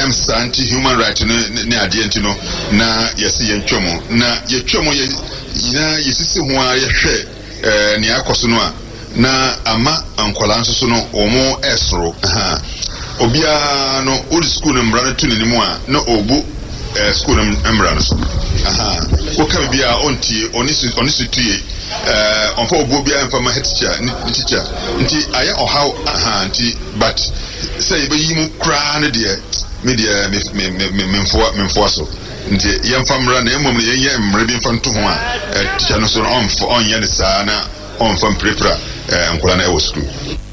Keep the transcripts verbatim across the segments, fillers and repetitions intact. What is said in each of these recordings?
crimes anti human rights no ne ade enti no na yesi yentwemo na yetwemo ye ina yesisi ho a yehwe eh ne akoso no a na ama ankwala nso so no omo esoro aha obia no old school no mbra no tu nenimu a na obu eh school no mbra no so aha wo ka bia ontie onisi onisi tuye eh onfa obu bia mfa ma teacher ni teacher nti aya ohaw aha nti but say be yimu kra no de media me me me memfo memfo so nti yemfa mra na emom ye ye mra bi mfa nto ho a teacher no so onfo onye ne saa na onfa prepara eh nkola na e wo school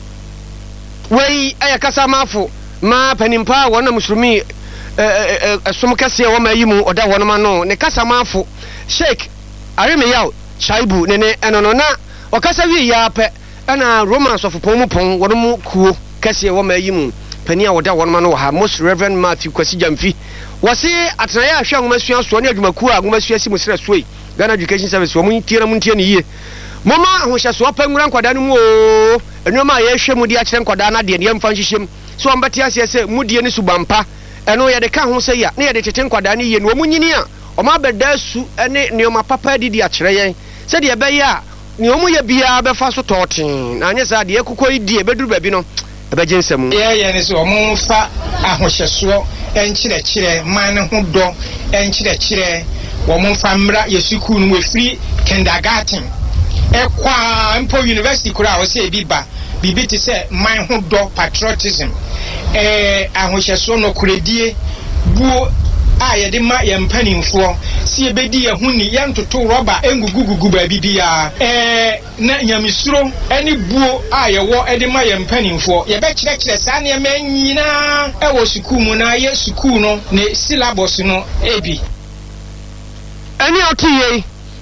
wei aya kasa mafo ma panimpa wona muslimi eh som kase wo ma yimu oda ho no ma no ne kasa mafo sheikh arime yaw chaibu nene enono na o kasa wi ya pe ana romans of pon pon wo mu kuo kase wo ma yimu pani a woda wo no ma no ha most reverend Matthew Kwasi Jamfi wasi atena ya hwa ngoma sua so ne adwumaku a ngoma sua si musira suoi Ghana Education Service wo mu tiera mu ntie ne yie mama ahohya so apangura nkwada no mu o enoma ye hwe mu di a kire nkwada na de ne mfa nhyehyem so ambate ase se mudie ne subampa eno ye de ka ho se ya ne ye de tete nkwada ne ye no mu nyini a o ma beda su ene ne o ma papa di di a kire yen se de be ya ne o mu ye bia be fa so totin na anye sa de ekukọ idi e beduru ba bi no e be jinsem ye ye ne so o mu fa ahohye so enkyire kire man ne ho do enkyire kire wo mu fa mra yesuku no we free kindergarten ekwa mpo university kura o se biba bibi ti se man ho do patriotism eh ahohyeso no kuredie buo a ye de ma ye mpanimfo si ebedi ye huni ye ntoto roba engugugugu ba bibia eh na nyamisuro eni buo a ye wo e de ma ye mpanimfo ye be kire kire sa na ye manyina e wo sukuu mu na ye sukuu no ne syllabus no ebi eni otiye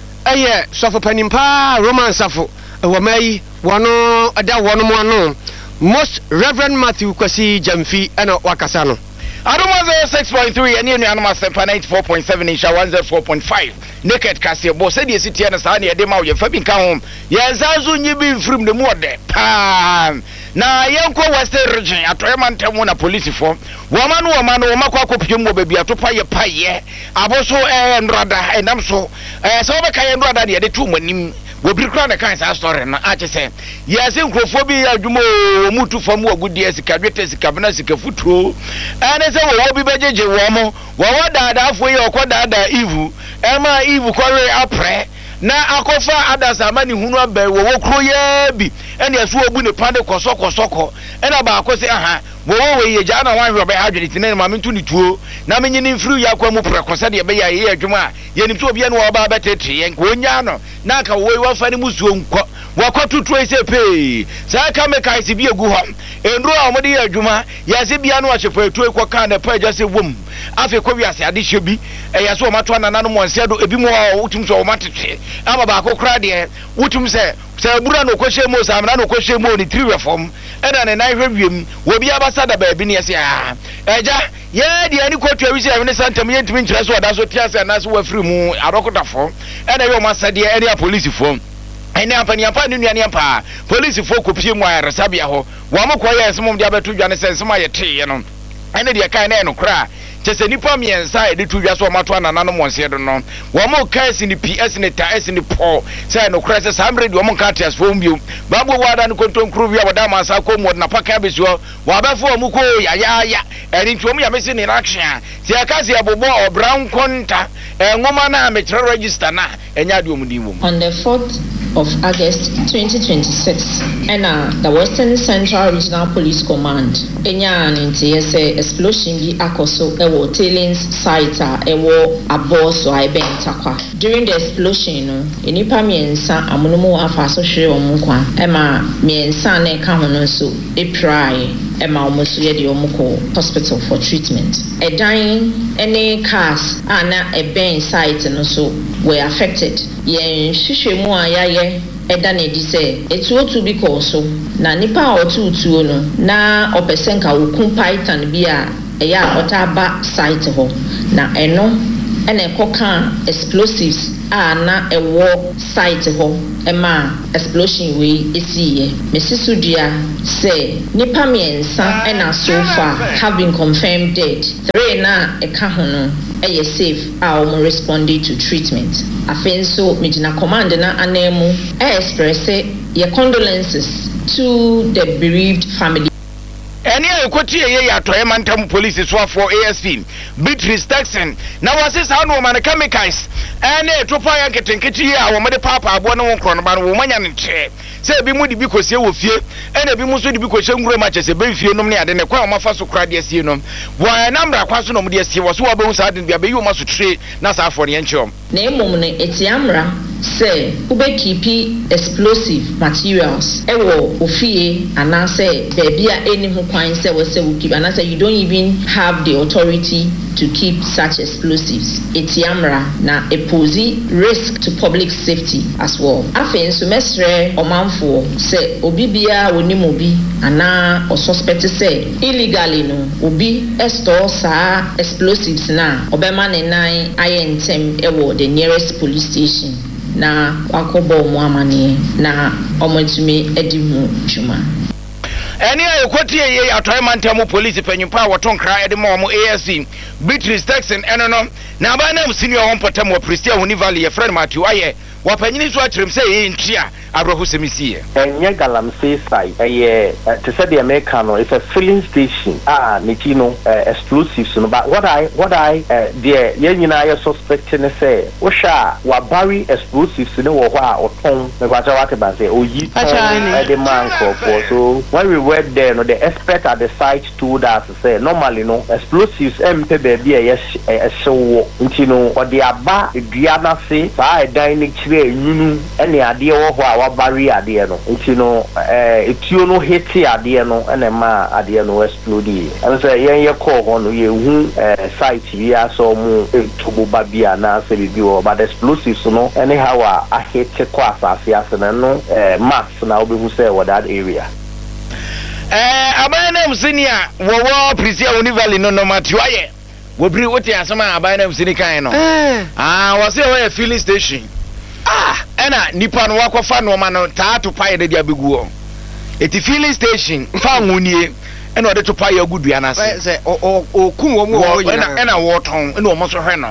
eye sofo panimpa romance afo wo mai wono ada wono mo ano most reverend Matthew Kwasi Jamfi ana wakasa no Adoma zero six point three and you anoma sempa ninety-four point seven in one oh four point five naked kase bo se de city na sa na ye de ma ye fa bi kan hom ye zazu nyi bi mfrim de mu ode pam na yenko western region atoyema ntemu na police fo wo ma no wo ma no wo makwa kopiem mo ba bi atopa ye paye aboso eh nrada enam so eh so be kan nrada de de tu manim wo birikra na kan sa story na a che se yase nkrofo bi adwuma o mutu fam wo gudi esika dwete sika bena sika futuro ene se wo bi bejeje wo mo wo wada afo ye okoda da ivu ema ivu kore apre na akofa adasa mani hunu abe wo wokro ye bi ene aso obu ne pande kosoko soko ena ba akose aha wo wo ye ja na wan hwe be hadwene tine ma mentu ni tuo na menyi ni mfiri ya kwa mu prekosa de be ya ye adwuma ye ni to bia no ba betete ye nko nya no na ka wo wa fa ni musuo nko wakotutu ese pe sa ka me kai si bi egu ho enro a mo de ye adwuma ya se bia no a chefa etu ekọ kan na pa ja se wom afi ko wi ase ade hye bi e ya so ma to anana no mo nse do ebi mo utum so o matete ama ba ko kra de utum se se bura no ko hye mo sa amna no ko hye mo ni three reform ena ne na hwe wiem wo bia basada ba bi ne se a eja ye de ani ko twa wi se ne santem ye ntimi nkyere so oda so tiase na so wa firi mu arokotafo ena ye o masade ene a police fo ene apani apa ni nuane apa police fo kopie mu ayaresa bia ho wo mo koye esmom dia betu dwane sensema ye tee no ene de kan na eno kra chese nipa miensa e de tu dwa so mato anana no monse do no wo mo kaisi ni ps ni ta s ni po se no kra se sambre de wo mo katias fo mbio babo wada ni konton kru bia wada ma sa ko mo na paka besuo wo abafo mo ko ya ya ya eni ntuom ya mesi ni action se akase abobo obran konta engoma na me register na enya de omudimo on the fourth of August twenty twenty-six and uh, the Western Central Regional Police Command enya nti say explosion bi akoso ewo tailings site a ewo aboso a ebentakwa during the explosion no enipa miensa amonomo afa so hwe omukwa ema miensa na ka ho no so eprai ema omoso ye de omukọ hospital for treatment edan any cars ana eben site no so were affected yen hwehwemu a yaye eda na di se etu otu bi ko so na nipa otu otu no na opesenka okun python bi a eya otaba site ho na eno ene koka explosives a na ewo site ho ɛma explosion wei esiye mesiso dua say nipa miensa ɛna so far have been confirmed dead three na ɛka ho no ɛyɛ safe a wɔn responded to treatment afei nso megina command na anemu ɛ express your condolences to the bereaved family. Any equity ye atoye mantam police so for A S P Beatrice Texan na wase sa no man chemicals ene etopa ya ketenketi a wo mede papa abo no nkro no ba no wo manya ne che se bi mu di bi kosie wo fie ene bi mu so di bi kohye nguro ma chese be fie nom ne ade ne kwa o mafa so kra de asie nom wo namra kwa so nom de asie wo so wo be hu sa de bia be yi o ma so tre na sa afo ne nkyom na emom ne etiamra say ube keep explosive materials ewo ofie anase baby a any ho kwan say we say we keep anase you don't even have the authority to keep such explosives etiamra na a pose risk to public safety as well afen so mesre omanfo say obi bia woni mobi ana o suspect say illegally no obi store sa explosives na obema ne nan ayentem ewo the nearest police station na wakobo mu amane na omotumi edi mu dwuma eni ayekoti ye atoy mantam police panyimpa woton kra ede mo mo A S C Beatrice Texan eno no na ba na senior hon potam wo Prestia Huni Valley ye friend Matthew aye wapanyini so akyerem say ye ntia abroho semisiye enye galamsey side eye to say the American no it's a filling station ah nikino explosives no but what i what i there ye nyina ye suspecting say wo sha wa bury explosives no wo ho a oton me kwacha wate ba say oyi ton the man for so when we were there no the expert at the site told us say normally no explosives empe be bia ye ehyewo ntino o de aba edua na se sa dan enyunu ene ade wo ho a wa bury ade no nti no eh etuo no hiti ade no ene ma ade no explode and say yen ye call ho no ye hu eh site bi aso mu etubo ba bia na se bi o but explosives no anyhow a hiti kwa asase asena no eh mass na obehu say what that area eh abana senior wo wo Prestia Huni Valley no no Matthew aye wo bri wo ti asema abana senior kan no ah wo say we filling station ah ena nipa no wakofa no ma no taato paye de dia beguo eti filling station fa nwunie ena ode to paye agudua na se se o o kum wo mu wo ena ena wo ton ena o mo so hwe no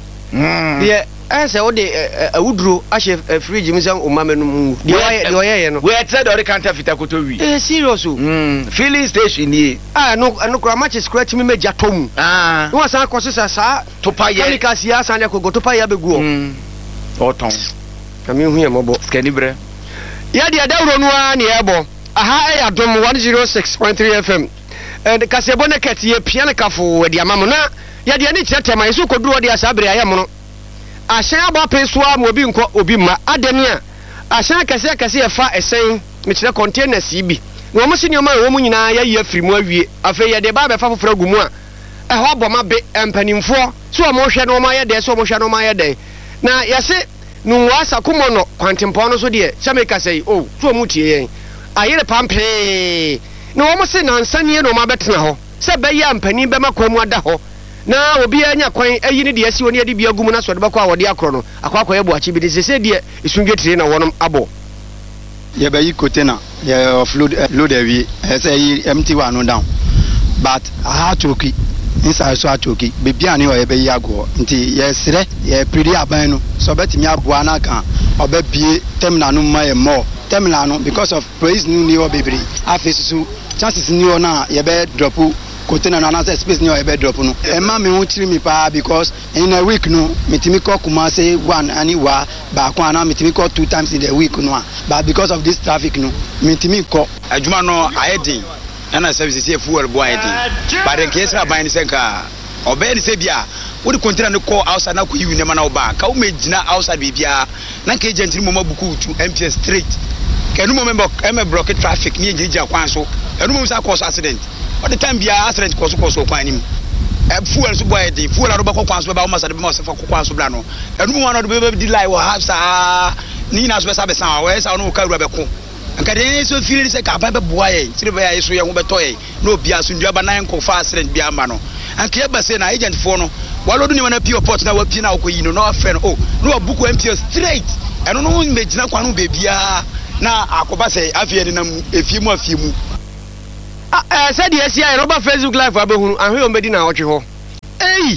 mm ye ese o de awuduro ahye fridge mi se o ma menu mu de de oye ye no we tell the counter fita koto wi eh serious o mm filling station ni ah no no kura match scratch mi meja tom ah no san kwose sa to paye chemicals ya san de ko to paye beguo mm o ton kami hu ye mobo skanibre ya dia dawro no a ne ebo aha e adom one oh six point three F M and kasebo ne ket ye piano kafo we dia mamona ya dia ne kyerema yesu koduro dia sabre aye mono ahyan aba pensoa mo obi nko obi ma adeni a ahyan kase kase ye fa esen me kyere containers bi no mo sini o ma wo mu nyina ya ye afiri mu awie afa ye de ba be fa foforo gumu a e ho boma be empanimfo so o mo hwe no ma ye de so o mo hwe no ma ye de na yese no wasa kumo no kwantempo no so de chameka sei oh to mu tie yen ayere pampe no wo mo se na nsanie no ma betena ho se be ya mpani be makwamu ada ho na obi anya kwan ayi ne de asi woni ade bia gumu na so de bakwa wode akro no akwa akwa ye boachi bi de se se de isundwe tire na wonom abo ye be yi container ye offload load awie say yi empty one no down but aha choki inside so atoki bebia ne o ye be yi ago nti ye sere ye predi aban no so betimi aboa na kan obabie terminal no ma ye more terminal no because of praise no ni o bebri afesusu chances ni o na ye be drop container no na space ni o ye be drop no e ma me hu chiri mi pa because in a week no metimi call kuma say one ani wa ba kwa na metimi call two times in the week no but because of this traffic no metimi call adwuma no ayedin ana services here fuel boy ayedin but in case aban say ka obey ni say bia wo container no call outside na ko yi nema na oba ka wo megina outside bibia na ka agent ni mo mabuku to M P S straight ka no mo member em block traffic ni ejija kwan so enu mo sa cause accident all the time bia accident cause cause kwan ni fuel so boy ayedin fuel aro ba kwan so ba wo ma sa de ma se fa kwan so bla no enu mo na do be delay wo have sa ni na so be sa be sa wo sa no ka ru be ko anka de so feel say ka ba be boa ye sire be ya so ye ho be to ye no bia so ndua ba nan ko fa accident bia ma no anka ye ba say na agent for no walo do ni na pure port na wa pi na ko yi no no afen oh no abuko M P S straight ɛno no mbɛgyina kwa no bebia na akoba sɛ afie de nam efie mu afie mu eh said yes ya roba Facebook live abehunu ahwe ombedi na otwe ho ei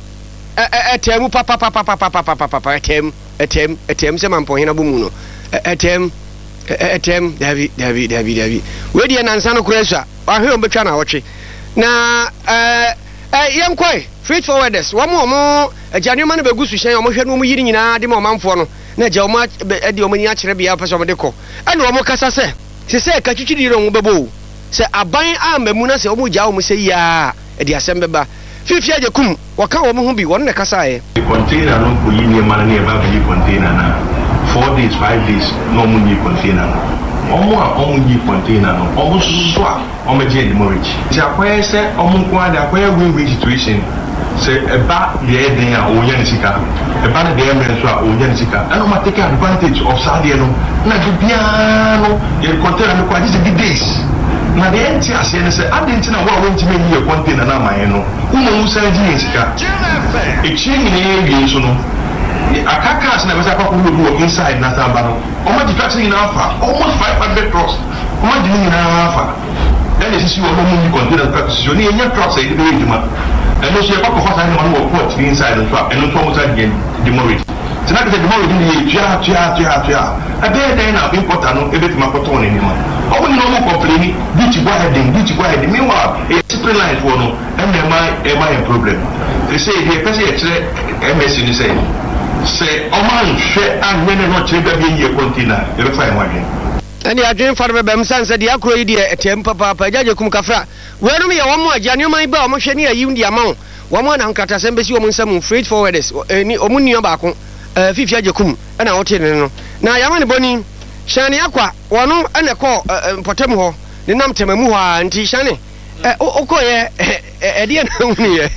eh etem papa papa papa papa papa etem etem etem se mampo hina bomu no etem etem davi davi davi davi we die nansa no kura ahwe ombetwa na otwe na eh eh yenkoi straight forwarders wo mo mo ajanuma no begusu hyen wo hwe no mo yiri nyina de mo manfo no na je wo ma e de wo mani a kire bia pese wo de ko ene wo mo kasa se se se ka twitwidi ro wo bebo se aban a mamu na se wo mo ja wo mo se ya e de asem beba fifi aje kum wo ka wo mo ho bi wo ne kasa ye container no ko yini ma na e ba bi container na four days five days no mo ni container no omo a omo ni container no omo so a omo je demorage ti akoye se omo ko ada akoye win-win situation se eba de den a onya ni sika eba na de emre so a onya ni sika and o take advantage of sadie no na de bia no ye container no kwa just the days na de enti ase ne se adenti na wa won ti me ni container na man no umo musa ji ni sika e chi ni ye so no akakas na besa kwa kulu inside na samba no omo di taxi na afa almost five hundred trucks omo di ni na afa then is you omo ni container taxi ni enya trucks e de be juma and no she kwa kwa sa ni man wo port inside the truck and no to mo sa di demorage tina ke demorage ni tia tia tia tia ade dey na importer no e be ti makoto ni ni ma omo ni no mo complain beach go ahead beach go ahead meanwhile e supply line for no and e ma e ma problem they say the person e kire M S ni say say oman hwe anwene no kire da bi ye container e be fine wadwen ani adwen fa bebem sanse de akro yi de etem papa pa jaje kum kafra wenum ye wo mo agane man ba o mo hwe ne ayi ndi ama wo mo na nkata sem besi wo mo nsam freight forwarders ni o mo nua ba ko fifi aje kum na wo te ne no na yama ne boni hyane akwa wono ene ko potem ho ne nam temamu ho a nti hyane okoye e de na hunu ye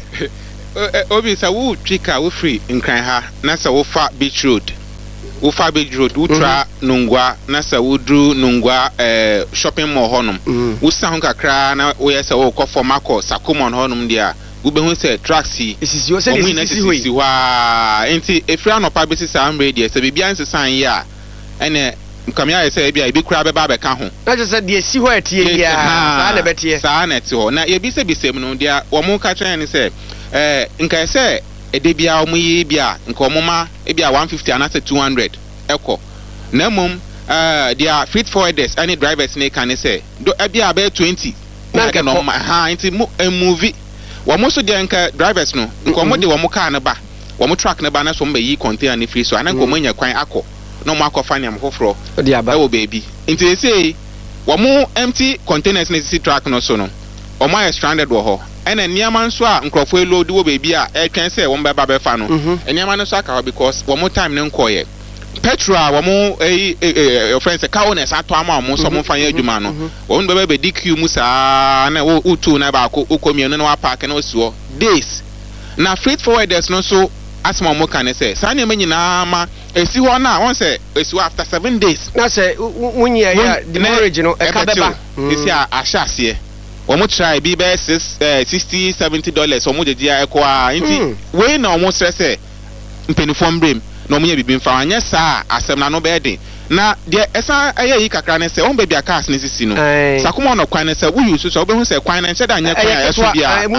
obi sa wo twika wo free nkran ha na sa wo fa beach road wo fa beach road wo tra nungwa na sa wo dru nungwa eh shopping mall honum wo sa ho kakra na wo yesa wo ko for mako sakomon honum dia wo be hu se traxi isisi wo se isisi ho yi wa enti efra no pa be sisa amre dia se bibia nsesan yi a ene nkamia yesa e bia e bi kura be ba be ka ho na je se de si ho etie ya sa na betie sa na ti ho na ye bi se bi sem no dia wo mo ka tren ni se eh nka se ede bia omo yi bia nka omo ma e bia one fifty anase two hundred eko na mum eh dia freight forwarders any drivers ne kan say do e bia be twenty na ka no ma ha nti mu movie wo mo so dia nka drivers no nka omo de wo mo car ne ba wo mo truck ne ba na so mba yi container ne free so ana nka omo nya kwan akọ no mo akọ fanya mo foforo e wo baby nti say wo mo empty containers ne si truck no so no omo are stranded wo ho ene niama nso a nkrofo load wo baby a e twen se wo mbeba be fa no niama no so aka because wo mo time ne nkoye petrol wo mo eh your friends e ka owners ato ama mo so mo fa ya adwuma no wo mo beba be D Q mu sa na wo utu na ba ko ukomi no na wa park na osuo days na freight forwarders no so asma mo kan se sa na nyina ma esi ho na won se esi after seven days na se wunye ya demorage no e ka beba esi a ahase omo try bi be sixty seventy dollars omo jeje eko a nti we na omo stress mpenifo mbrem na omo ye bibi mfa anya sa asem na no be den na de esa aye yi kakra ne se on baby cars ne sisi no sakoma no kwan ne se wo use so obehu se kwan na nche da anya kwan ya so bia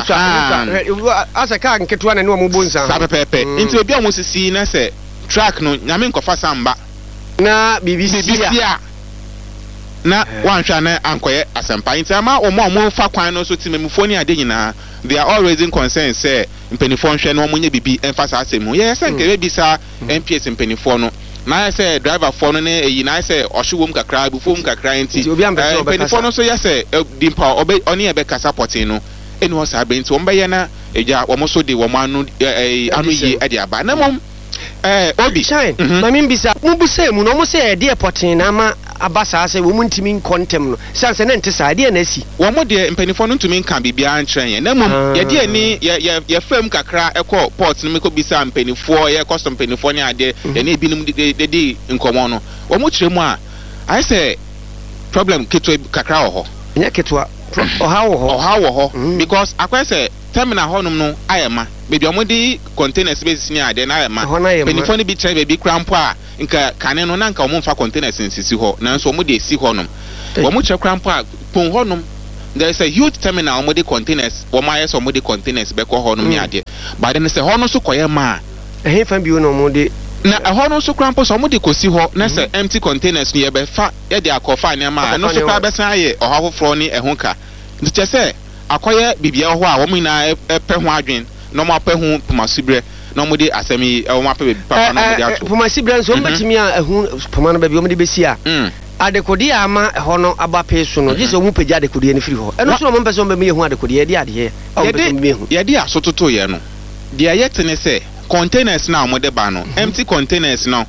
asa ka nketua na ne omo bonsa sa pepepe nti obi omo sisi na se track no nyame nkofa samba na B B C na wan hwa na ankoye asempa nti ama omo omo fa kwan no so timemufo ni ade nyina they are all raising concerns say mpenifo hwe na omo nya bibi emphasize asem ye se nkere bi sa M P S mpenifo no na say driver for no na eyi na say ohwewom kakra bu fom kakra nti mpenifo no so ye say dimpa obe oni e be kasa potin no eni ho sa be nti ombe ye na eja omo so de omo anu anu yi e de aba na mom eh obi shine mami mbisa mubuse mu no mo se e de potin na ma abasa se wo muntimi nkontem no sanse na ntesa ade na asi wo mo de mpanifo no ntumi nka bibia antren ye na mum ye de ani ye ye fam kakra ekọ port no meko bisa mpanifo ye custom mpanifo ne ade ye na ebinum de de nkomo no wo mo kire mu a I say problem keto kakra wo ho nya keto oha wo ho oha wo ho because akwa say terminal hɔnom no ayɛma baby ɔmo de containers base ni ade na ayɛma penifo no bi kyerɛ baby krampo a nka kane no na nka ɔmo mfa containers nsisi hɔ nanso ɔmo de esi hɔnom ɔmo kyerɛ krampo a pon hɔnom there is a huge terminal ɔmo de containers ɔmo ayɛ sɛ ɔmo de containers bɛkɔ hɔnom ni ade but then sɛ hɔ no so kɔyɛ ma ɛhe fa bi no ɔmo de na ɛhɔ no so krampo so ɔmo de kosi hɔ na sɛ empty containers no yɛbɛfa yɛde akɔfa nneɛma a ɛno so kra bɛsan ayɛ ɔhɔ foforɔ ne ɛho ka nti kyɛ sɛ akɔyɛ bibia hɔ a wɔn nyinaa ɛpɛ ho adwen na wɔn apɛ ho pomasibrɛ na wɔn de asɛm yi wɔn apɛ baabi papa na wɔn de ato pomasibrɛ nso wɔn bɛtumi a ɛho poma no baabi wɔn de bɛsi a adekode ama ɛhɔ no aba pɛ so no gye sɛ wɔn pɛgya adekode no firi hɔ ɛno so wɔn mpɛ sɛ wɔn bɛmi yɛ ho adekode yɛde adeɛ yɛde yɛde asototo yɛ no deɛ yɛte ne sɛ containers na wɔn de ba no empty containers no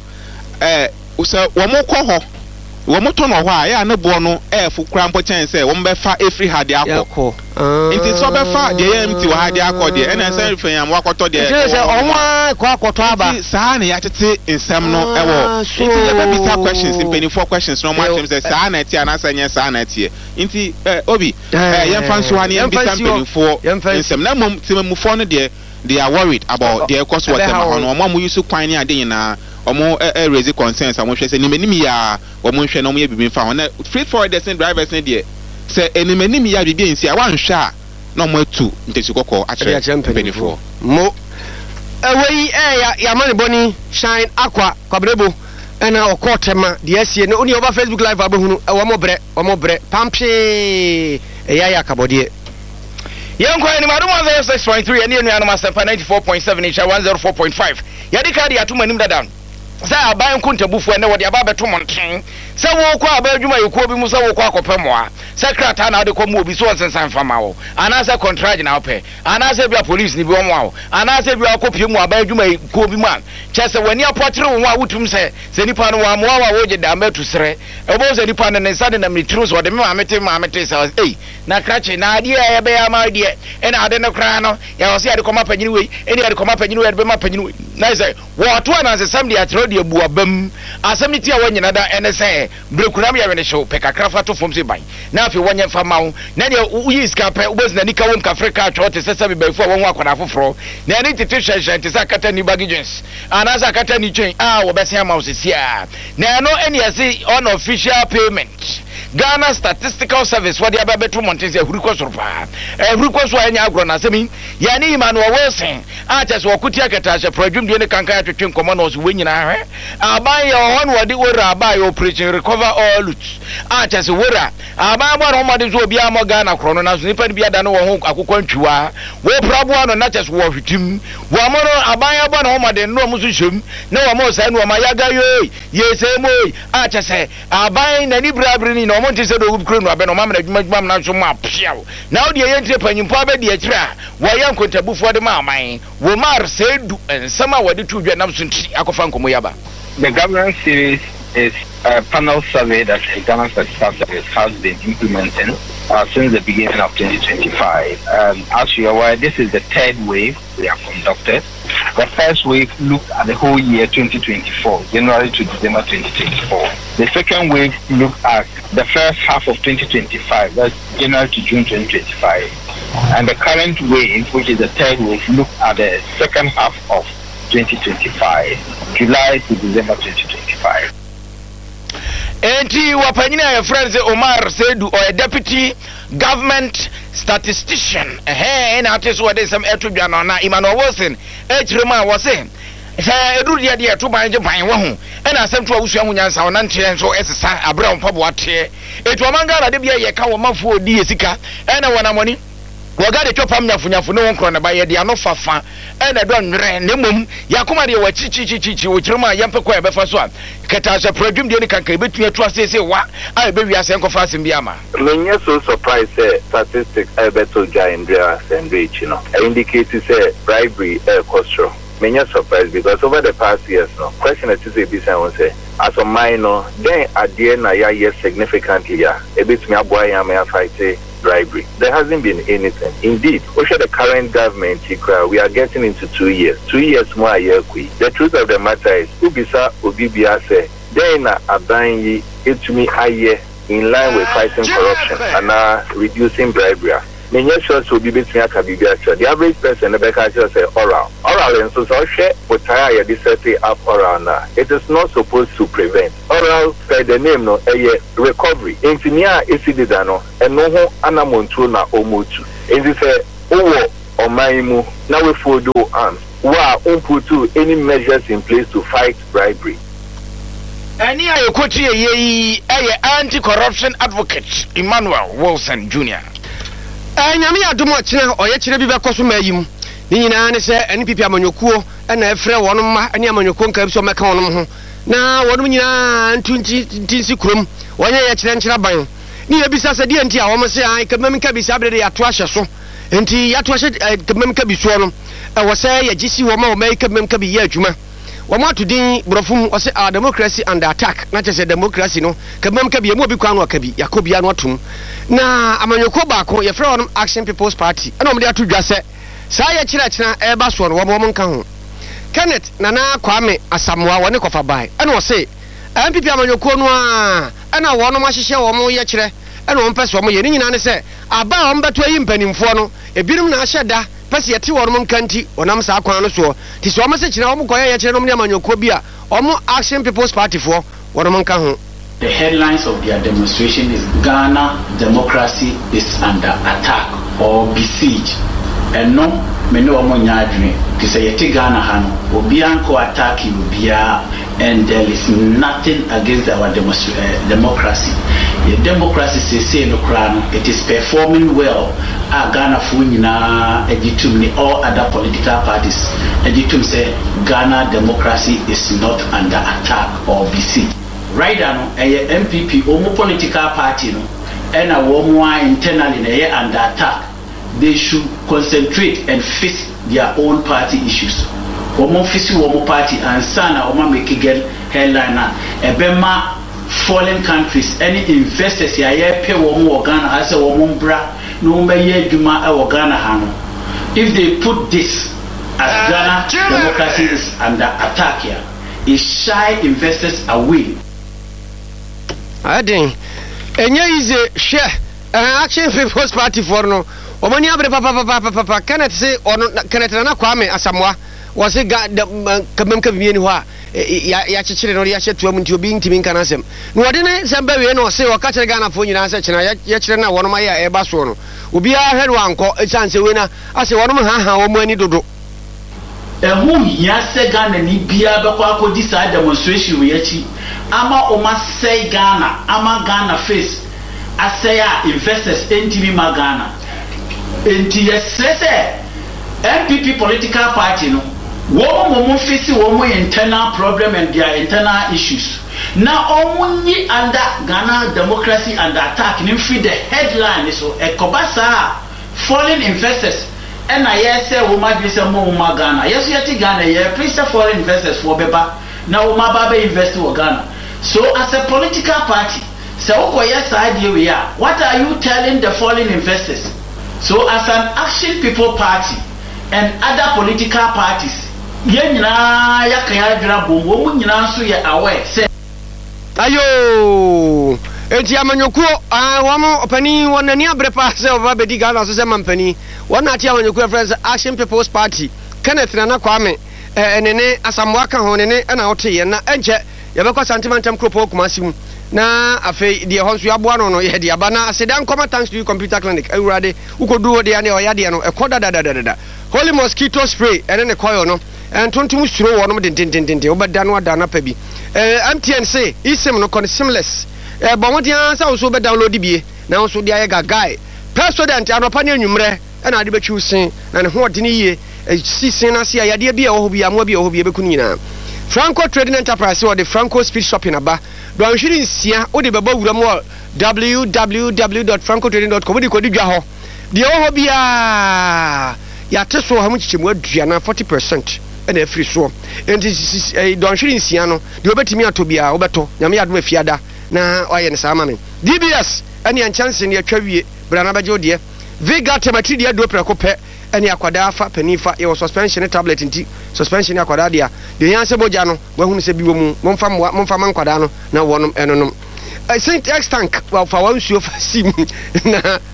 ɛɛ sɛ wɔn kɔ hɔ wɔn to no hɔ a yɛ a ne boɔ no ɛɛfo kura mpo kyɛn sɛ wɔn bɛfa efiri ha de akɔ nti sɛ ɔbɛfa deɛ yɛ empty wɔ ha de akɔ deɛ ɛna sɛ fɛn yam wakɔtɔ deɛ nti sɛ ɔmo akɔ akɔtɔ aba nti saa na yɛatete nsɛm no ɛwɔ nti yɛbɛbisa questions mpanyinfoɔ questions na ɔmo akyerɛ sɛ saa na ɛteɛ anaasɛ nyɛ saa na ɛteɛ nti ɛɛ obi ɛɛ yɛmfa nso ha ne yɛmbisa mpanyinfoɔ nsɛm na mmom temamufoɔ no deɛ they are worried about deɛ ɛkɔ so wɔ tɛma hɔ no ɔmo a mo use kwan ne ade nyinaa ɔmo ɛ raise concerns a mo hwɛ sɛ nimanim yɛ a ɔmo nhwɛ na ɔmo yɛ bibi nfa ho na freight forwarders ne drivers ne deɛ sɛ nimanim yɛ a bibi nsi a wanhwɛ a na ɔmo atu ntɛsi kɔkɔɔ akyerɛ mpanyinfoɔ mo ɛwɔ yi ɛyɛ yamma ne bɔni shine akwa kwabrebo ɛna ɔkɔɔ tɛma deɛ asie no oni ɔba Facebook live abɛhunu ɛwɔ mo brɛ ɔmo brɛ pampee ɛyɛ ayɛ akabɔdeɛ yɛnkɔ anim adom one oh six point three ɛne anuanom asɛmpa ninety-four point seven nhyɛ one oh four point five yɛde ka de atom anim dada sɛ aban nkontabufoɔ ɛnɛ wɔde aba bɛto mmɔnten sɛ wokɔ aba adwuma yɛkuo bi mu sɛ wokɔ akɔpɛ mmoa sɛ krataa na wode kɔ mu obi so wɔnsensan fama wo anaasɛ contract na wopɛ anaasɛ bia police ni bi wɔmmoa wo anaasɛ bia wakɔpie mu aba adwuma yɛkuo bi mu a kyɛ sɛ w'ani apɔtere wo ho a wotum sɛ sɛ nipa no wɔamoa wo a wogye da matu serɛ ɛbɛwo sɛ nipa no ne nsa de nam ne tiri so wɔde me maamete maamete sɛ ei na krakye na adeɛ a yɛbɛyɛ ama deɛ ɛna ade no koraa no yɛwɔ sɛ yɛde kɔma panyini wei ɛne yɛde kɔma panyini wei yɛde bɛma panyini wei na sɛ wɔto anansesɛm de akyerɛ de abu abam asɛm ne ti a wɔnyina da ɛne sɛ brekunam yɛwe ne hyew pɛ kakra fa to fam sɛ ban na afei wɔnyɛ mfa ma wo na deɛ woyi sika pɛ wobɛsi n'ani ka wom kafrika atwerɛ te sɛ sɛ bibɛfo a wɔho akwadaa foforɔ na ɛne tete hyɛhyɛ te sɛ akata ni baggages anaasɛ akata ni twɛn a wɔbɛsen ama wo sesie a na ɛno ɛne yɛse unofficial payment Ghana Statistical Service what the ababetu mountains a Huriko Surpa, a Huriko Swanya Gronasemi, Yani Manuel Wilson, Arches or Kutia Katasha, Projum the Kanka to Tim Commonos winning her. I buy your one what the order by your preaching recover all loot. Arches Wura, I buy one homadies will be a Morgana Chronas, Nippon be a Dano Akuantua, where Prabuano not just war with him. Wamono, I buy a one homad and no musician, no more san or Mayaga, yes, Emo, Arches, I buy any bribery no monte said of crew no abeno mama na dwuma na so ma piao na o de yentre panyimpo abedi akira wo yan kontabu fo de ma man wo mar sedu ensama wode tu dwa nam so nti akofa nkomo yaba. The governance series is a panel survey that the Ghana Statistical Service has been implementing uh, since the beginning of twenty twenty-five. Um, as you are aware, this is the third wave we have conducted. The first wave looked at the whole year twenty twenty-four, January to December twenty twenty-four. The second wave looked at the first half of twenty twenty-five, that's January to June twenty twenty-five. And the current wave, which is the third wave, looked at the second half of twenty twenty-five, July to December twenty twenty-five. Enti wapanyina ya friends Omar Sedu or a deputy government statistician eh na ate so wade sam etudwa no na Emmanuel Wilson echirema was saying say edu dia dia to banje ban wo ho e na asem to awusua ho nyansa wo nante nso esesa abra mpabo ate etu amanga na de bia ye ka wo mafo odi esika e na wona moni wagade twopam nyafunyafu ne wonkro ne ba ye dia no fafa e na do nwere ne mom yakoma de wa chichichichi wo chirema yempe kwa be fa so a keta se produm de ne kanka betu atu asese wa a be wi ase nkofa asem bia ma menye so surprise say statistics I beto Jaindria Sandwich no I indicate say bribery e costro menye surprise because over the past years no question that is a business won say as a minor then adie na ya yes significantly ya e betumi aboa ya me fight bribery. There hasn't been anything. Indeed, also the current government, we are getting into two years. Two years more a year. The truth of the matter is, Ubisa Ubibia say, then a buying it to me higher in line with fighting corruption and uh, reducing bribery. menye sure so bi betumi aka bibi acho the average person never can just say oral oral and so so share but tire the set up oral na it is not supposed to prevent oral by the name no a recovery engineer esidida no eno ho anamontu na omotu enti say owo omaimu na we fodo arms wa umputu any measures in place to fight bribery. Any I quote ye anti-corruption advocate Emmanuel Wilson Junior Nyame adom akina oyekire bi bekoso mayim ni nyina ne se N P P amanyokuo na efre wono ma ani amanyoko nka bi so meka wono ho na wono nyina ntunti ntinsi kurom wonye ye kire nkira ban ni ebisa se die nti a wo mo se ai kamam ka bi sabre de yato ahye so enti yato ahye kamam ka bi so no e wo se ye gisi wo ma wo mai kamam ka bi ye adwuma wo ma to din brofum wo se our democracy under attack na che se democracy no kamam ka bi mu obi kwa no ka bi yakobia no atum na amanyoko baako ye frɛ wonom Action People's Party ana omde ato dwa sɛ saa ye kira kira e ba so no wo mo nka ho Kenneth Nana Kwame Asamoah wone kofa bai ana wo se N P P amanyoko no a ana wonom ahyehye wo mo ye kire ana wo mpɛso mo ye ni nyina ne sɛ aba wo mbeto ayi mpanimfo no ebirum na ahyɛ da pɛse yɛte wonom nkanti wonam saa kwan no so ti so wo se kira wo mo koye ye kire no mo amanyoko bi a wo Action People's Party fo wonom nka ho. The headlines of their demonstration is Ghana democracy is under attack or besiege. And no, me no mo nyadwe. Ki say yete Ghana ha no, obi anko attack obia, and there is nothing against our democracy. Uh, democracy. The democracy say say no kra no, it is performing well. A Ghana fu nyina egitum ni all other political parties. Egitum say Ghana democracy is not under attack or besiege. Right now, a M P P, omo political party, no, and a woman internally they are under attack. They should concentrate and face their own party issues. Omo fisi omo party and sana omo make get headliner. Ebema foreign countries, any investors ya ye pay omo Ghana as a omo bra no me ye juma e Ghana hano. If they put this as Ghana democracy is under attack here, it shy investors away. Adin enye ize hwe Action People's Party for no omani abre papa papa papa Kenneth say ono Kenneth Nana Kwame Asamoah was a kamem ka bi ni ho a ya ya kyekere no ya hyeto am nti obi ntimi nka nasem no wode ne semba we no say waka kyere Ghana fo nyina se kyena ya kyere na wono ma ya e ba so no obi a hwedo anko e chance we na ase wono ha ha wo mu ani dodo ehu ya se Ghana ni bia be kwa akodi sa demonstration we yachi ama oma say Ghana ama Ghana face asaya investors ntimi ma Ghana enti yesese N P P political party no wo mo mo face wo mo internal problem and their internal issues na omunyi under Ghana democracy under attack ni free the headline so ekobasa foreign investors and I say we might be some more Ghana. Yes, you are Ghana. Yeah, please foreign investors for Beba. Now, my baby invest in Ghana. So, as a political party, so yes, idea we are. What are you telling the foreign investors? So, as an Action People Party and other political parties, you na ya kaya jira bombo, you na so ya aware. Say, ayo. Enti amanyokuo ah wamo opani wonani abrepa se obabedi Ghana so se mampani wona ati amanyokuo friends Action People's Party Kenneth Nana Kwame enene Asamoah ka ho nene na wote ye na enche ye bekọ santimentam kropo kumasimu na afi de ho nso aboa no no ye de aba na asedan come thanks to you computer clinic awurade ukodu wo de ane oyade no ekoda dadadada holy mosquito spray ene ne koyo no entontum suro wo no de dindindinde obeda no ada na pa bi M T N C isim no kon seamless eh bon dia sa so be download bie na so dia ye gagai president anopa ne anwumre e na de be twiusin na ne ho de ne yie sisin na sia yade bia wo bia mo bia wo bia be kunu nyina Franco Trading Enterprise or the Franco Speed Shopping aba do anhwiri nsia wo de beba wuram wo w w w dot franco trading dot com wo de kodi dwa ho de wo bia ya teso ha mu chichemu adua na forty percent and a free so and this do anhwiri nsia no de obetimi atobia wo beto nyame yadom afiada na oye ne sama men D B S ene an chance ne atwa wie brana baje ode Vega tematri dia do preko pe ene akwada afa panifa e suspension tablet nti suspension akwada dia de yan se boja no wahunu se biwo mu momfa momfa mankwada no na wonom enonom Saint X tank wa fa wansuo fa sim na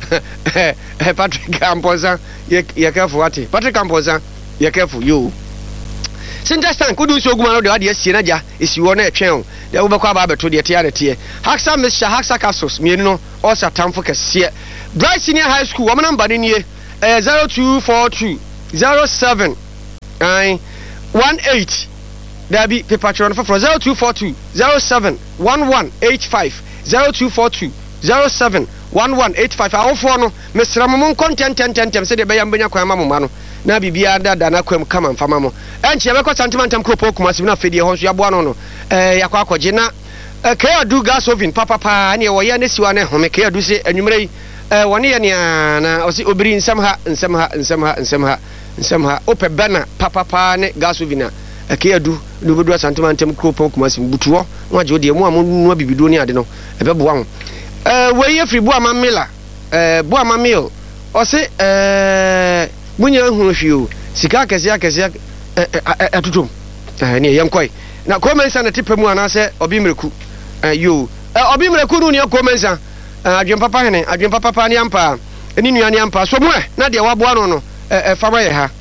Patrick Amposa ye careful ati Patrick Amposa ye careful yo Sinta stand kudu so guma no de ade asie na ja esi wo na etwen o de wo bekwa ba beto de tie ade tie Haxa Misha Haxa Castles mienu no osa tamfo kese Bright Senior High School wo number ni nie zero two four two zero seven nine one eight Dabi paper chron for zero two four two zero seven one one eight five zero two four two zero seven one one eight five awofo no mesra mo content ten ten tem se de be yam benya kwan mamoma no na bibia da da na kwam kama mfama mo enche be ko santimantem kropo kuma sibi na fedie ho so yabo ano no eh yakwa akwaje na kaya du gas oven papa pa ne wo ye ne siwa ne home kaya du se anwumre eh woni ye ne na osi obiri nsam ha nsam ha nsam ha nsam ha nsam ha ope bana papa pa ne gas oven na kaya du du bedu santimantem kropo kuma sibi butuo waje de mu amu bibido ne ade no ebebo ho eh we ye free bu amamila eh bu amamil o se eh munya hunu hwio sika kese akese atutum eh ne yenkoi na komensa na tipemu anase obi mreku eh yo eh obi mreku nu ne komensa adwen papa hene adwen papa pa ne ampa eni nuane ampa so mu eh na de wabo ano no eh fama ye ha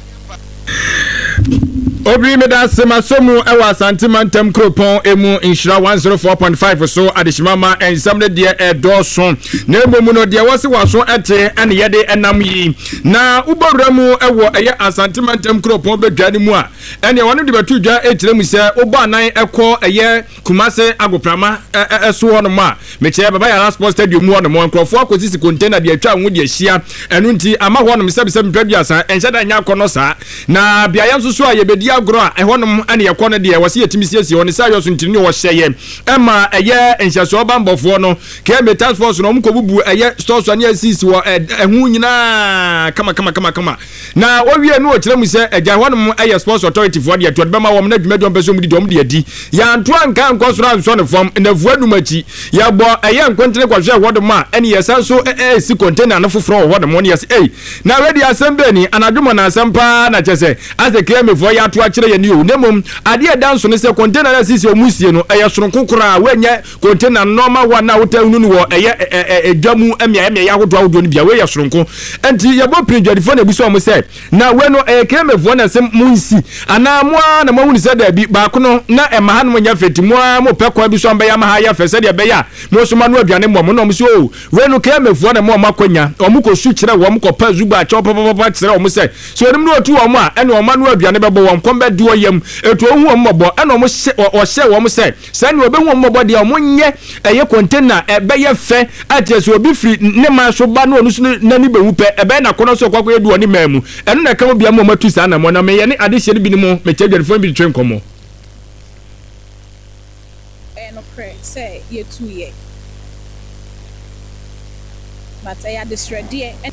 Obi me da sema somu ewa santimantem kropon emu inshira one oh four point five so adishimama ensamne de e doson na emu no de wose waso ete ene yede enam yi na ubowramu ewo eye asantimantem kropon bedwane mu a ene wonu de betu dwa etire mu se obo anan ekọ eye Kumase agoprama eso wono ma meche baba ya sports stadium wono mo nkrofo akosisi container de atwa anwo de ahia enu nti ama wono mesebise mpabia enhyada nya akọ no sa na bia yanso so ayebedi agro a ehonum ane yakọ de wase yetimisiesie woni sa yoso ntini wo hyeye ema eye enhyaso bambofo no keme task force no mkobubu eye stores ane asisi wo ehu nyina kama kama kama kama na owie no okire mu se eja honum eye sports authority for de to bema wo na dwumadu mpeso mu di dom de adi ya nto anka nkosoro anso ne fom na vuadumachi ya bo eye nkontene kwahwe hodom a ene yesanso eh si container no foforo hodom ne yes eh na ready assembly ni anadwuma na asempa na chese ase keme fo ya to akire ye ni o nemom ade e danso ne se container na sisi omusie no eye soronko kura wenye container normal one na wotanu no wo eye edwamu emia emia ya hodo ahodo ni bia we ye soronko enti ye bo prinjadifo na biso mo se na we no eye keme fo na se munsi ana mo na mo hunu se da bi ba ko no na e maha no nya feti mo mo pekwa bi so mba ya maha ya fe se de be ya mo so ma no aduane mo mo no mo so o we no keme fo na mo makonya o mo ko su kire wo mo ko pa zuba cha papa papa kire o mo se so enim no otu o mo a ene o ma no aduane be bo wo kombe duo yam etu ohu o mmobo ene o mo o hye wo mo se se ne obehu o mmobo de o mo nye eye container e be ye fe atie so obi free ne ma so ba no onu so na ni behu pe e be na kono so kwakwa edu oni mamu ene na ka mo bia mo matu sa na mo na me ye ne ade hye ne bi ni mo me chedwefo bi twen komo say ye two year but I had this ready and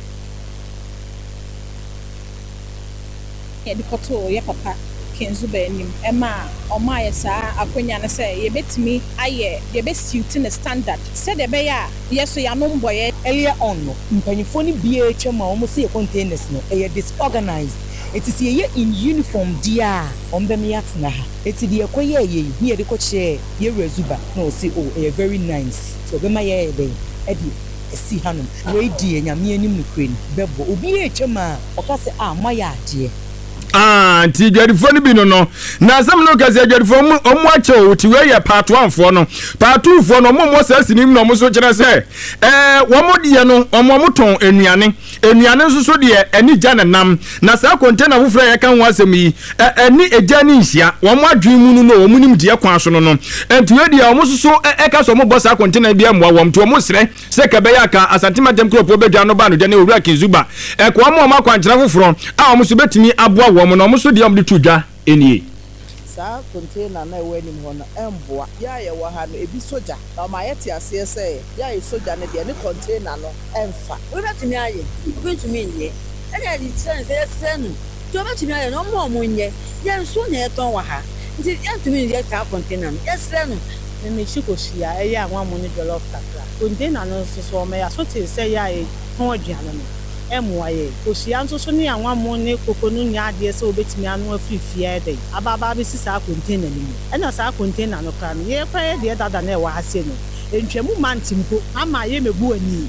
yeah the koto ye papa kenzu be nim ema oma ye sa akonya na say ye betimi aye ye be suit in the standard say de be ya yeso ya no mboye earlier on no mpanyifo ni bia chema omo say containers no e disorganized. It is ye in uniform dia on be me atna ha it is ye koye ye here de ko che ye rezuba no say oh e very nice so be ma ye dey e di esi hanom we di nyame anim no kren bebo obi e chema o ka say ah ma ya ade ah ti dwadifo ni bi no no na sam no ka say dwadifo omu ache o ti we ye part one fo no part two fo no mo mo sa sinim no mo so kire say eh wo mo die no omo mo ton enuane enuane nso so de ani gya na nam na sa container fufura ye kan ho asem yi ani egya ni nhia wo mo adwen mu no wo mo nim de kwan so no no enti we de wo so so e ka so mo boss container bia mo wo mto mo sere se ka be ya ka asantima dem kropo bedwa no ba no de na owura kinzuba e ko mo ma kwankyera fufuro a wo so betimi aboa wo mo no mo so de am de tudwa enie sa container na we nim ho no emboa ya ye wo ha no ebi soja na ma yete ase se ya ye soja ne de ne container no emfa we betimi aye we betimi nye ene di sense se no to betimi aye no mo mo nye ye nso na eton wa ha nti ya tumi ye ka container no yes no me me chiko shia e ya nwa mo ni jollof kakra container no so so me ya so te se ya e ton aduane no emwaye osia nso so ne anwa mo ne kokonu nya ade se obetimi anu afifia dey ababa bi sisa container ni ena sa container no kra no ye kwa ye de dada na e wa hase no entwemu mantimpo ama ye mebu ani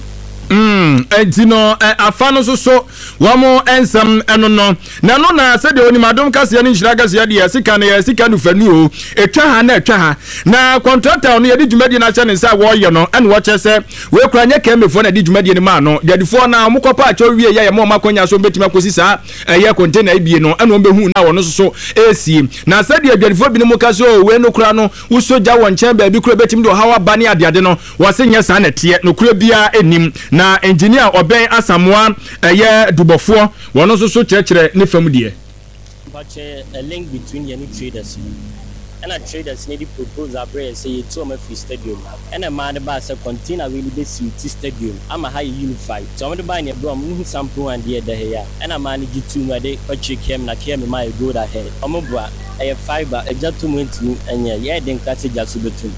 Mm, entino afano so so wamo ensam eno no. Na no na se de onimadom kase ya ni nhira kase ya de sika na ya sika no fanu o. Etwa ha na etwa ha. Na contractor no ye di dwumadi na che ne nsa wo ye no ene wo che se we kura nye kemefo na di dwumadi ni ma no. Dadifo na amukopa acho wie ya ye mo makonya so betima kosi sa eye container ibie no ene ombe hu na wo no so esi. Na se de dadifo bi ni mo kase o we no kura no usoja wo nchen ba bi kura betim do hawa bani ade ade no wo se nye sa na tie no kura bia enim na engineer Oben Asamoah eye dubofo wono so so kyerkyere ne fam die but a link between any traders and a traders need to propose a break say it's to free stadium and a man ba say container really be city stadium am a high unified so I'm the buy ne bro mu sample and there there here and a man get to me dey check him na care me my go ahead omobua e fiber e jatu mu ntini enya ye den kase jasu betum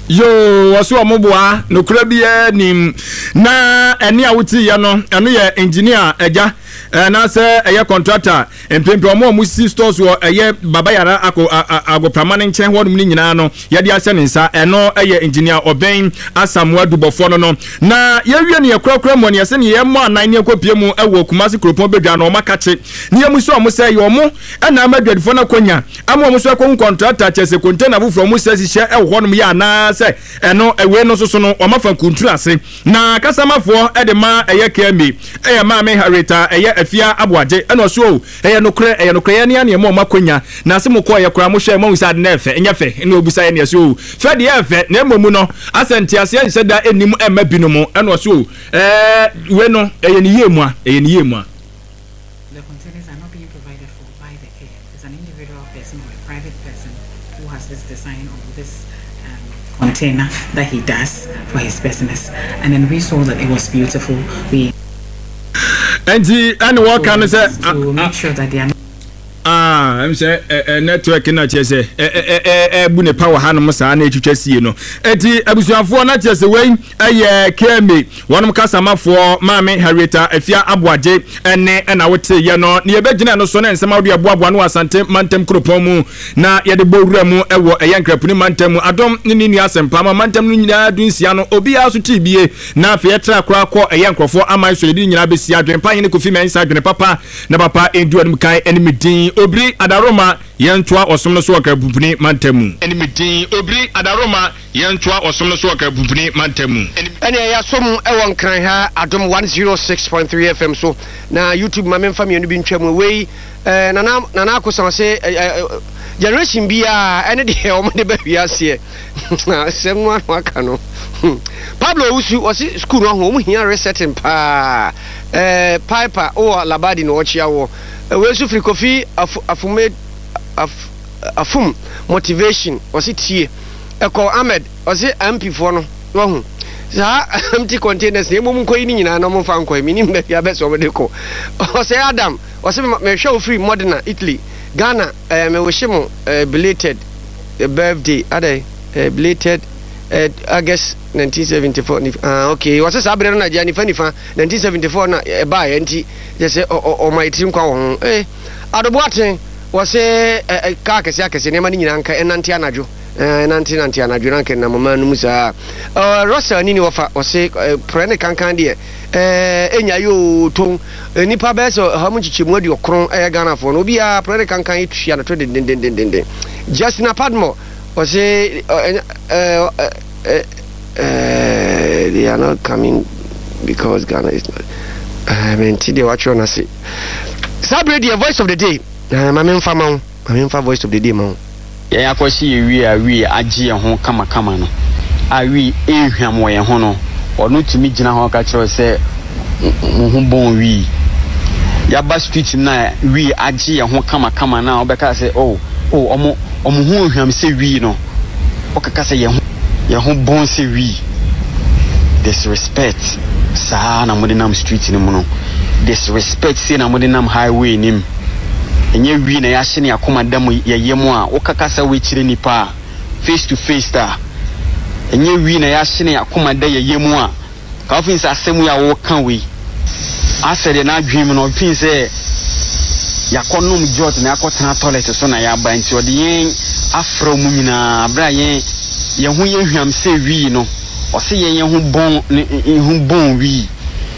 yo waso omoboa no kura bia nim na ene a wuti ye no eno ye engineer eja na se eye contractor empempe omo mu si stores wo eye baba yara ako agopama ne nchen hodum ni nyina no ye de ase ne nsa eno eye engineer Oben Asamoah dubofo no no na ye wie ne yakura mo ne se ne ye mo anan ne akopie mu ewo Kumasi Kropon bedwa no makache ne ye mu so omo se ye omo na amadwadifo na konya ama omo so akon contractor chese container bu from mu se si hye ewo hodum ya na se eno ewe no so so no omafa kuntu ase na kasamafo e de ma eye kemi eye ma me harita eye afia aboaje eno so eye no kre eye no kre ne ne mo makonya na se mo ko eye kra mo hwe mo wisad na efe enye fe ene obusa ye ne so fe de efe na emomu no asenti ase ase da enim emma binu mo eno so eh we no eye ne yemu a eye ne yemu a the containers are not being provided for by the care. It's an individual person or a private person who has this design or this container that he does for his business, and then we saw that it was beautiful. We and the and what can I say to make sure that they are ah I'm say eh network na che say eh eh eh bu ne power ha no sa na etwetwa sie no enti abusuafo na che say wey eh keme wonom kasamafo maame harita afia aboaje ene na wote ye no ne ye begina no so na nsema wo aboaboa no asante mantem Kropon mu na ye de bowura mu ewo eye nkrapuni mantem mu adom ne ni asempa ma mantem no nyina dunsia no obi aso tibie na afa ye tra kra kọ eye nkrofo aman so ye nyina besi adwen pa ne kofi mensa adwen papa na papa endu adum kan enimidin obri adaroma yentoa osomno so waka bupuni mantamu enimidin obri adaroma yentoa osomno so waka bupuni mantamu ene ya som ewon kran ha adom one oh six point three F M so na YouTube ma memfa me no bi ntwam we eh nana nana akosan se generation bia ene de o de ba wiase sem no aka no Pablo Usu osi school no ho mu hia resetting pa eh Piper o Labadi no ochia wo we su free coffee afume afum motivation osi tie eko Ahmed osi M P for no wo hu sa empty containers ne mum koyi ni nyina no mo fa nkoyi minim ba bia be so me de ko osi Adam osi me show free Modena Italy Ghana eh me wo shimo belated birthday ade belated uh, August nineteen seventy-four ah okay what's that abre na jani fani fa nineteen seventy-four na e ba enti je say o my team kwa ho eh adoboaten was say ka kese akese ne ma ni nyina nka enante anajo eh enante nante anajo na nka na mama no musa eh Russell ni ni wofa o say prene kankan de eh enya yo ton nipa be so ha mu chichemu adi okron eh Ghana fo no bia prene kankan etua na to den den den den Justina Padmo was say uh, uh, uh, uh, uh, they are not coming because Ghana is not. I mean, today watch on us. Sabre, the voice of the day. I'm in farm. I'm in voice of the day, man. Yeah, I see we are we are G and home kama kama no. I we a him way and hono or not to me Jina Hoka say Muhumbo we. Yaba street na we are G and home kama kama now because say oh oh omo omo him say we no. Okaka say ye ye ho bon say we. Disrespect sa na modernam street ni mu no. Disrespect say na modernam highway nim. Enye wi na ya hye ne akoma dam ye yemu a okaka say we kire nipa face to face ta. Enye wi na ya hye ne akoma da ye yemu a ka ofin say asemu ya wo kan we. Asede na adwem no ofin say yakonum jot na akotana toilet so na ya ba nti ode yen afro mu nyina abra yen ye hu ye hwam se wi no o se yen ye hu bon ne hu bon wi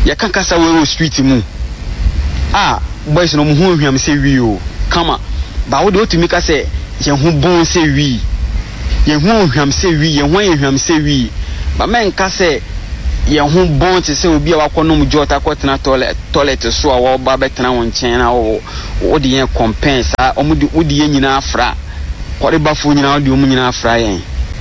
ya kan kasa we street mu ah boys no mu hu hwam se wi o kama ba wo de otumi ka se ye hu bon se wi ye hu hwam se wi ye hu ye hwam se wi ba men ka se ye hu bon te se obi a wakonom jota kwotena toilet toilet so a wo ba betena won chen na wo wo de ye compense a omudi wo de ye nyina afra kwore ba fu nyina wo de omu nyina afra yen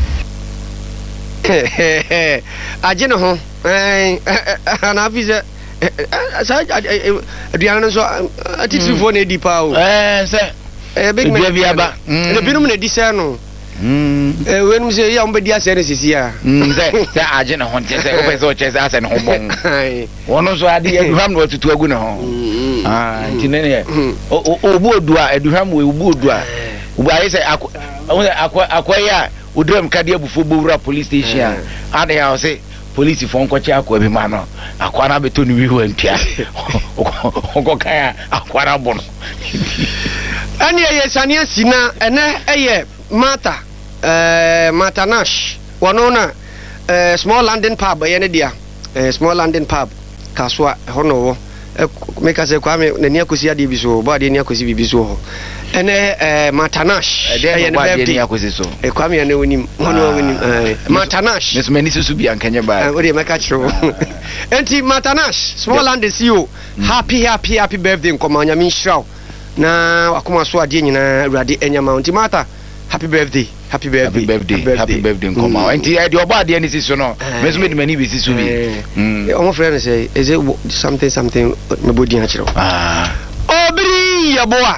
agye ne ho eh ana visa sa aduane so atitifo na edi pa o eh se eh big man bia aba na binum na di se no mm eh wenum se ya ombedi ase na sisi a mm se se agye ne ho nte se o pese o chese ase ne ho bon wono so ade eduham no tutu agu ne ho ah nti ne ne o obu odua eduham we obu odua obu ayi se akwa akwa ya udrem kadi abufo bowura police station ade ya say police fon ko chia akwa bi ma no akwa na beto ni wi ho antia ko kan akwa na bono ani ye sania sina ene eye mata eh mata nash wono na eh small London pub ye ne dia eh small London pub kaswa hono wo meka se kwa me nani akosi ade bi so bo ade ni akosi bibi so ho ene eh matanash eh ne ade ni akosi so e kwa me ne wonim hono wonim eh matanash mes meni susu bi ankanye ba ode meka chiro enti matanash small land C E O happy happy happy birthday nkomanya mi nshraw na akoma so ade nyina awurade enyama enti mata happy birthday happy birthday happy birthday happy birthday nkoma enti e de oba ade ni siso no mes me de mani bi siso bi mm omo friend say is it something something me body ha chiro ah obiri yaboa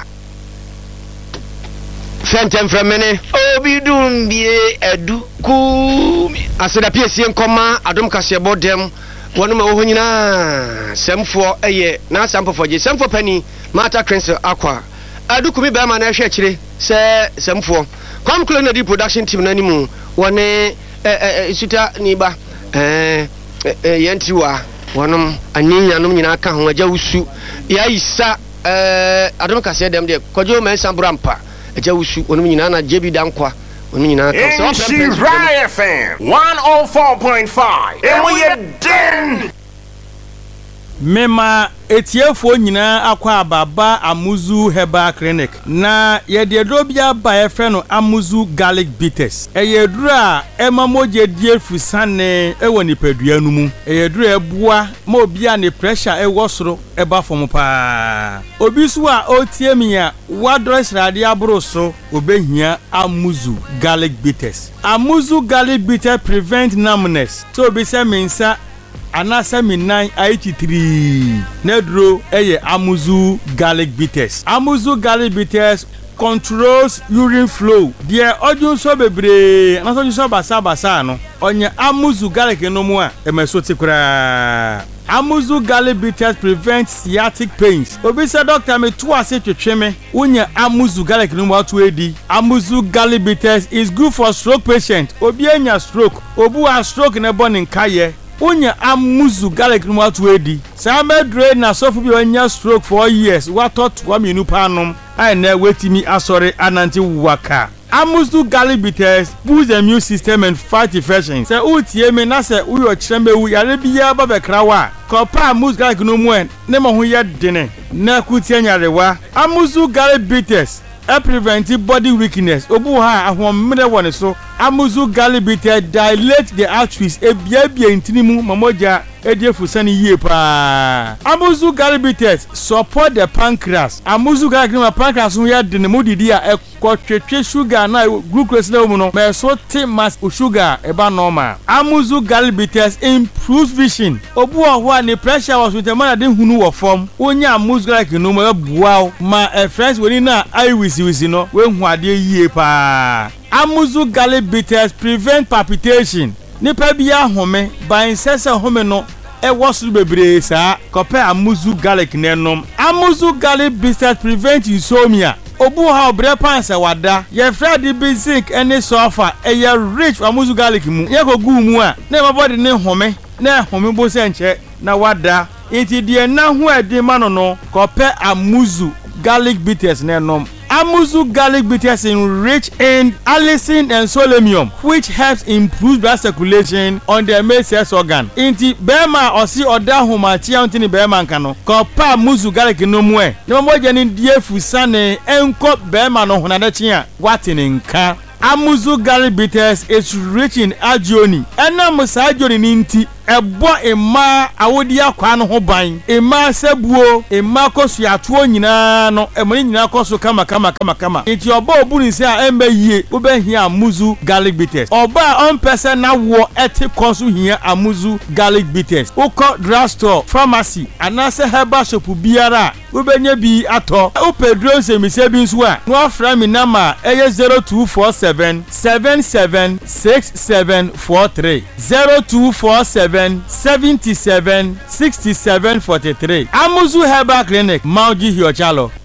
fentem fremene obi dum bie edu ku aseda piesie nkoma adom kase bodem wono ma wo nyina semfo eye na sampofo je semfo pani mata crense akwa adu kumi ba ma na hwe chire se semfo kom klo di production team na nimu wone eh suta ni ba eh yentiwa wonom aniyanom nyina aka ho agya wusu ya isa eh adom kase dem de kojo men sambrampa agya wusu wonom nyina na jebi dankwa wonom nyina aka so Rai F M one oh four point five and we are den Mema etiefo nyina akwa ababa Amuzu Herbal Clinic na yede drobia ba efe no Amuzu Garlic Bitters eyedura emamoje die fusane ewo nipadua nu mu eyedura ebua ma obia ne pressure ewo soro eba fom pa obi so a otie mi a wadro srade abro so obehia Amuzu Garlic Bitters Amuzu Garlic Bitters prevent numbness so obi se mensa anasa minan eighty-three nedro eye Amuzu Garlic Bitters Amuzu Garlic Bitters controls urine flow dia odun so bebre anaso ju so basa basa no onye Amuzu Garlic no mu a emeso tikura Amuzu Garlic Bitters prevent sciatic pains obi se doctor me to ase twetweme onye Amuzu Garlic no mu atu edi Amuzu Garlic Bitters is good for stroke patient obi anya stroke obu a stroke ne bone nkaye Unya Amuzu Garlic no atu edi Same dre na sofu bi onya stroke for years watot wa minu panom ai na wetimi asore ananti waka Amuzu Garlic Bitters boost the immune system and fight infections. Se utie me na se uyo chembe wu yare biya ba bekra wa kopa Amuzu Garlic no mu en ne mo ho ye dene na kutie nyarewa Amuzu Garlic Bitters e prevent body weakness obu ha ahomre woni so Amuzu Garlic Bitters dilate the arteries e bia bia intinimu mamoja ediefusani yie pa Amuzu Garlic Bitters support the pancreas Amuzu Garlic no pancreas ho ya de ne modidi a ekotwetwe sugar na glucose level no me so te mass sugar e ba normal Amuzu Garlic Bitters improves vision obu ho a ne pressure was with the man de hunu wo form onya Amuzu Garlic no mo buaw ma e friends we na eye wisi wisi no we hu ade yie pa Amuzu Garlic Bitters prevent palpitation nipa bia home ban sese home no e wosu bebre sa kope Amuzu Garlic nenom Amuzu Garlic Bitters prevent insomnia obu ha obre panse wada ye fredi basic any sulfur e ye rich Amuzu Garlic mu ye kogu mu a na my body ne home na home bo se nche na wada enti de na ho edi ma no no kope Amuzu Garlic Bitters nenom Amuzu garlic bitters enrich in allicin and selenium, which helps improve blood circulation on the male sex organ. Inti bema osi oda humatia untini bema nkano. Kopa Amuzu garlic no mwe. Nima moja ni die fusane enko bema no hunadechia watini nka. Amuzu garlic bitters is rich in agioni. Ena musa agioni ninti ebo ema awodi akwa no ho ban. Ema sebuo, ema kosu atuo nyina no, emoni nyina kosu kama kama kama kama. Iti oba obuni se a embe yie, ube hia Amuzu garlic bitters. Oba on person na wo eti kosu hia Amuzu garlic bitters. Uko drugstore, pharmacy, anase herbal shop biara, ube nye bi ato. Upe drone se mise bi nso a, no afra mi nama eye zero two four seven seven seven six seven four three zero two four seven seventy-seven sixty-seven forty-three. Amuzu Herbal Clinic, Mauji Hiochalo.